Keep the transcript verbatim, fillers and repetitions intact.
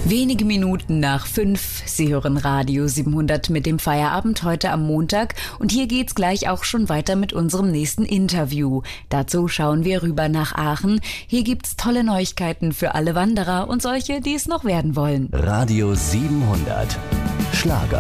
Wenige Minuten nach fünf. Sie hören Radio siebenhundert mit dem Feierabend heute am Montag. Und hier geht's gleich auch schon weiter mit unserem nächsten Interview. Dazu schauen wir rüber nach Aachen. Hier gibt's tolle Neuigkeiten für alle Wanderer und solche, die es noch werden wollen. Radio siebenhundert. Schlager.